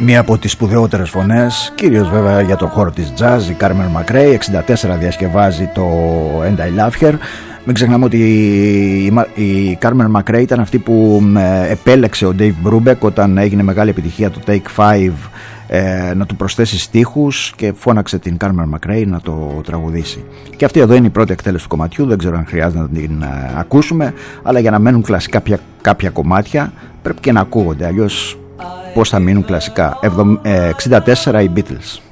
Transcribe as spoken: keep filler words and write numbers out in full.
Μία από τις σπουδαιότερες φωνές, κυρίως βέβαια για τον χώρο της jazz, η Carmen McRae. εξήντα τέσσερα διασκευάζει το And I Love Her. Μην ξεχνάμε ότι η Carmen McRae ήταν αυτή που επέλεξε ο Dave Brubeck όταν έγινε μεγάλη επιτυχία το Take Five να του προσθέσει στίχους και φώναξε την Carmen McRae να το τραγουδήσει. Και αυτή εδώ είναι η πρώτη εκτέλεση του κομματιού, δεν ξέρω αν χρειάζεται να την ακούσουμε, αλλά για να μένουν κλασικά κάποια, κάποια κομμάτια πρέπει και να ακούγονται, αλλιώς πώς θα μείνουν κλασικά. εξήντα τέσσερα οι Beatles.